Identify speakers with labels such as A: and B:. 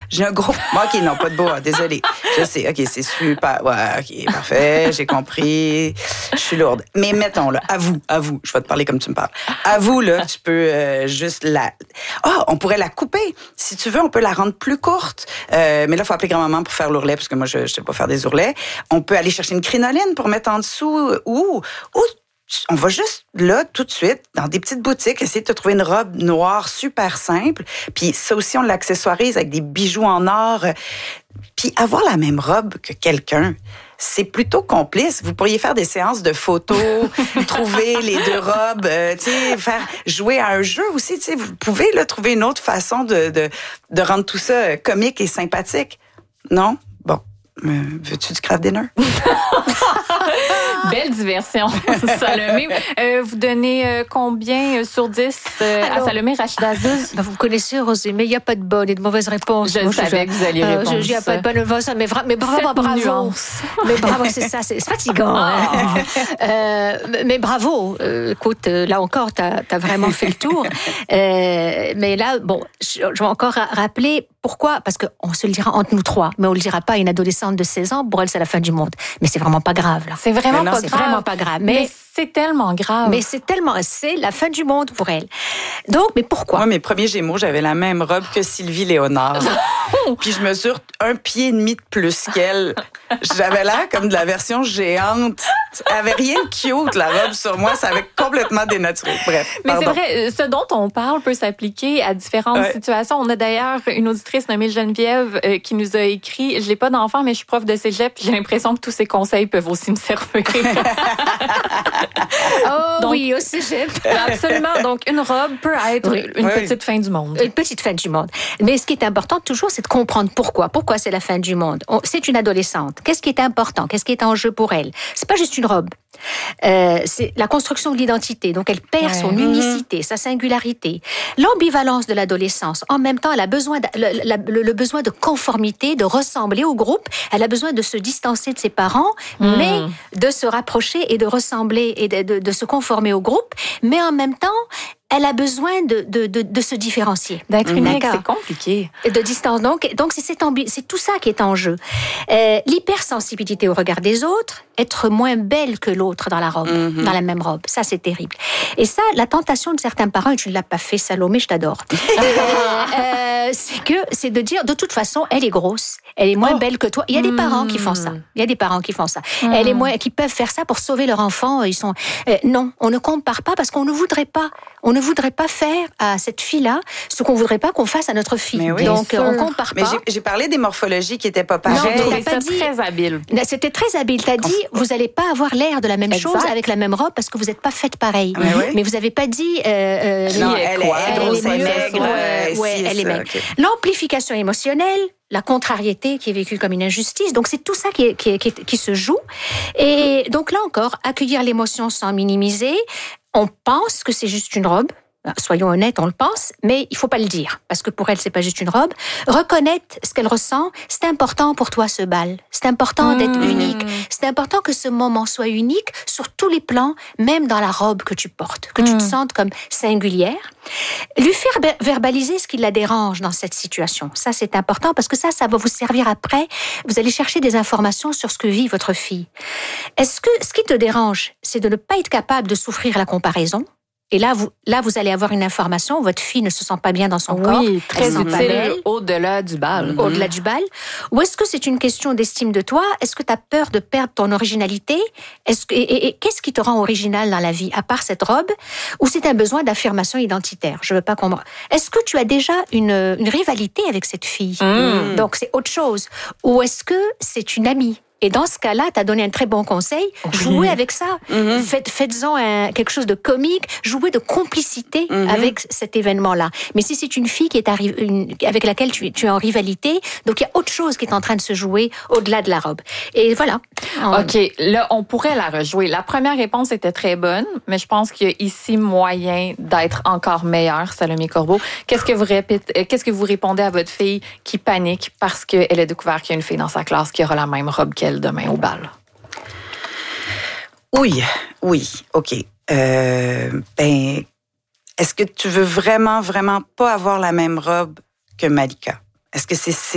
A: J'ai un gros... OK, non, pas de boa, désolé. Je sais, OK, c'est super. Ouais, OK, parfait, j'ai compris. Je suis lourde. Mais mettons, là, avoue, je vais te parler comme tu me parles. Avoue, là, tu peux juste la... on pourrait la couper. Si tu veux, on peut la rendre plus courte. Mais là, il faut appeler grand-maman pour faire l'ourlet, parce que moi, je sais pas faire des ourlets. On peut aller chercher une crinoline pour mettre en dessous, ou on va juste là, tout de suite, dans des petites boutiques, essayer de te trouver une robe noire super simple. Puis ça aussi, on l'accessoirise avec des bijoux en or. Puis avoir la même robe que quelqu'un, c'est plutôt complice. Vous pourriez faire des séances de photos, trouver les deux robes, faire jouer à un jeu aussi. Vous pouvez là, trouver une autre façon de rendre tout ça comique et sympathique. Non? Bon. Veux-tu du craft dinner?
B: Belle diversion, Salomé. Vous donnez combien sur 10 à Salomé Rachida Azouz?
C: Vous connaissez, Rosé, mais il n'y a pas de bonne et de mauvaise réponse.
B: Je savais que vous alliez répondre.
C: Il n'y a pas de bonne réponse, mais bravo. Mais bravo, c'est ça, c'est fatigant. Hein. Mais bravo. Écoute, là encore, tu as vraiment fait le tour. Mais là, bon, je vais encore rappeler pourquoi. Parce qu'on se le dira entre nous trois, mais on ne le dira pas à une adolescente de 16 ans. Pour elle, c'est la fin du monde. Mais c'est vraiment pas grave, là.
B: C'est vraiment pas grave.
C: C'est vraiment pas grave.
B: Mais c'est tellement grave.
C: Mais c'est la fin du monde pour elle. Donc, mais pourquoi?
A: Moi, mes premiers Gémeaux, j'avais la même robe que Sylvie Léonard. Puis je mesure 1,5 pied de plus qu'elle. J'avais l'air comme de la version géante. Elle avait rien de cute, la robe, sur moi. Ça avait complètement dénaturé. Bref,
B: mais c'est vrai, ce dont on parle peut s'appliquer à différentes situations. On a d'ailleurs une auditrice nommée Geneviève qui nous a écrit « Je n'ai pas d'enfant, mais je suis prof de cégep. J'ai l'impression que tous ces conseils peuvent aussi me servir. »
C: Donc, oui, au cégep.
B: Absolument. Donc, une robe peut être une petite fin du monde.
C: Une petite fin du monde. Mais ce qui est important toujours, c'est de comprendre pourquoi. Pourquoi c'est la fin du monde? C'est une adolescente. Qu'est-ce qui est important? Qu'est-ce qui est en jeu pour elle? C'est pas juste une robe. C'est la construction de l'identité. Donc, elle perd son unicité, sa singularité. L'ambivalence de l'adolescence. En même temps, elle a besoin le besoin de conformité, de ressembler au groupe. Elle a besoin de se distancer de ses parents, mais de se rapprocher et de ressembler et de se conformer au groupe. Mais en même temps, elle a besoin de se différencier.
B: D'être unique, c'est compliqué.
C: De distance. Donc c'est tout ça qui est en jeu. L'hypersensibilité au regard des autres, être moins belle que l'autre dans la robe, dans la même robe. Ça, c'est terrible. Et ça, la tentation de certains parents, et tu ne l'as pas fait, Salomé, je t'adore. C'est de dire, de toute façon, elle est grosse, elle est moins belle que toi. Il y a des parents qui font ça. Elle est moins, qui peuvent faire ça pour sauver leur enfant. Ils sont, non, on ne compare pas parce qu'on ne voudrait pas. On ne voudrait pas faire à cette fille-là ce qu'on voudrait pas qu'on fasse à notre fille.
A: Oui,
C: donc, on compare pas.
A: Mais j'ai parlé des morphologies qui étaient pas pareilles.
B: Non, tu pas dit. Très habile.
C: C'était très habile. T'as dit, vous allez pas avoir l'air de la même chose avec la même robe parce que vous n'êtes pas faites pareil. Mais vous avez pas dit.
A: Non, elle est maigre.
C: Elle est maigre. L'amplification émotionnelle, la contrariété qui est vécue comme une injustice. Donc, c'est tout ça qui se joue. Et donc, là encore, accueillir l'émotion sans minimiser. On pense que c'est juste une robe. Soyons honnêtes, on le pense, mais il faut pas le dire, parce que pour elle, c'est pas juste une robe. Reconnaître ce qu'elle ressent, c'est important pour toi, ce bal. C'est important d'être unique. C'est important que ce moment soit unique sur tous les plans, même dans la robe que tu portes, que tu te sentes comme singulière. Lui faire verbaliser ce qui la dérange dans cette situation. Ça, c'est important, parce que ça va vous servir après. Vous allez chercher des informations sur ce que vit votre fille. Est-ce que ce qui te dérange, c'est de ne pas être capable de souffrir la comparaison? Et là, vous allez avoir une information. Votre fille ne se sent pas bien dans son corps.
B: Oui, très utile au-delà du bal.
C: Au-delà du bal. Ou est-ce que c'est une question d'estime de toi? Est-ce que tu as peur de perdre ton originalité? Et qu'est-ce qui te rend original dans la vie, à part cette robe? Ou c'est un besoin d'affirmation identitaire? Je veux pas comprendre. Est-ce que tu as déjà une rivalité avec cette fille? Donc, c'est autre chose. Ou est-ce que c'est une amie? Et dans ce cas-là, tu as donné un très bon conseil. Jouez avec ça. Faites-en quelque chose de comique. Jouez de complicité avec cet événement-là. Mais si c'est une fille qui est avec laquelle tu es en rivalité, donc il y a autre chose qui est en train de se jouer au-delà de la robe. Et voilà.
B: OK. Là, on pourrait la rejouer. La première réponse était très bonne, mais je pense qu'il y a ici moyen d'être encore meilleur, Salomé Corbeau. Qu'est-ce que vous répondez à votre fille qui panique parce qu'elle a découvert qu'il y a une fille dans sa classe qui aura la même robe qu'elle demain au bal?
A: Oui, OK. Est-ce que tu veux vraiment, vraiment pas avoir la même robe que Malika? Est-ce que c'est